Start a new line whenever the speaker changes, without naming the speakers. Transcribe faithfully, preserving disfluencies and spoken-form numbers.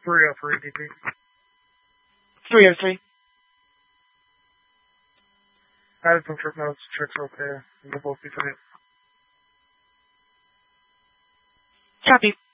three oh three D P.
three oh three.
Added some trip notes, tricks okay, and we'll both be free.
Copy.